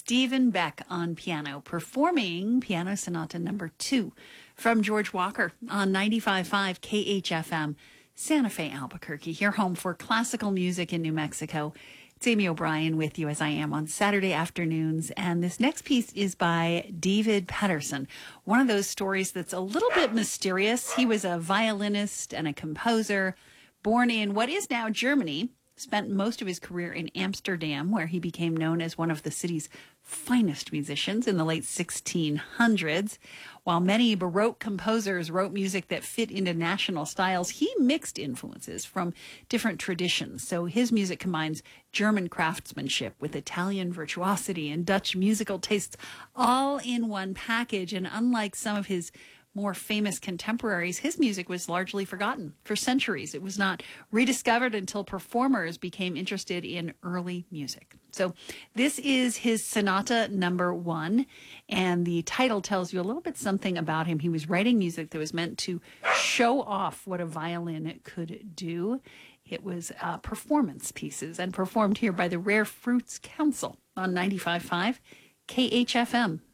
Stephen Beck on piano, performing Piano Sonata number 2 from George Walker on 95.5 KHFM, Santa Fe, Albuquerque, your home for classical music in New Mexico. It's Amy O'Brien with you as I am on Saturday afternoons. And this next piece is by David Pedersen, one of those stories that's a little bit mysterious. He was a violinist and a composer, born in what is now Germany, spent most of his career in Amsterdam, where he became known as one of the city's finest musicians in the late 1600s. While many Baroque composers wrote music that fit into national styles, he mixed influences from different traditions. So his music combines German craftsmanship with Italian virtuosity and Dutch musical tastes all in one package. And unlike some of his more famous contemporaries, his music was largely forgotten for centuries. It was not rediscovered until performers became interested in early music. So this is his Sonata number 1, and the title tells you a little bit something about him. He was writing music that was meant to show off what a violin could do. It was performance pieces and performed here by the Rare Fruits Council on 95.5 KHFM.